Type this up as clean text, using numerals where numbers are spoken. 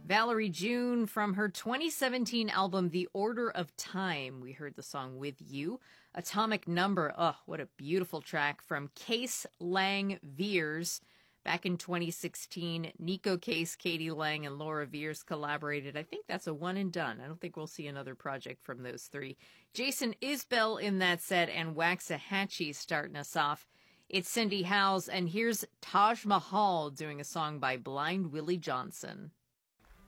Valerie June from her 2017 album, The Order of Time. We heard the song With You. Atomic Number. Oh, what a beautiful track from Case Lang Veers. Back in 2016, Nico Case, Katie Lang, and Laura Veers collaborated. I think that's a one and done. I don't think we'll see another project from those three. Jason Isbell in that set, and Waxahachie starting us off. It's Cindy Howes, and here's Taj Mahal doing a song by Blind Willie Johnson.